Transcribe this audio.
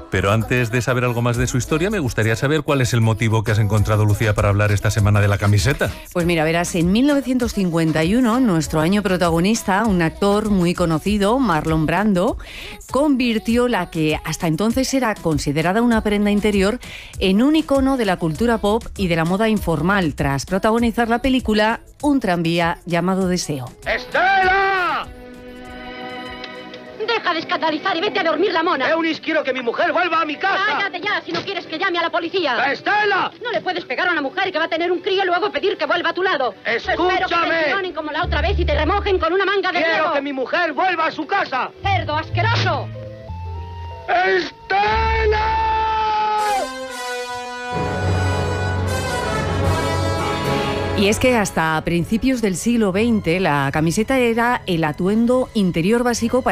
Pero antes de saber algo más de su historia, me gustaría saber cuál es el motivo que has encontrado, Lucía, para hablar esta semana de la camiseta. Pues mira, verás, en 1951, nuestro año protagonista, un actor muy conocido, Marlon Brando, convirtió la que hasta entonces era considerada una prenda interior en un icono de la cultura pop y de la moda informal, tras protagonizar la película Un tranvía llamado Deseo. ¡Estela! Deja de escandalizar y vete a dormir la mona. Eunice, quiero que mi mujer vuelva a mi casa. Cállate ya, si no quieres que llame a la policía. ¡Estela! No le puedes pegar a una mujer que va a tener un crío y luego pedir que vuelva a tu lado. ¡Escúchame! Espero que te presionen como la otra vez y te remojen con una manga de ¡Quiero huevo. que mi mujer vuelva a su casa! ¡Cerdo asqueroso! ¡Estela! Y es que hasta principios del siglo XX la camiseta era el atuendo interior básico para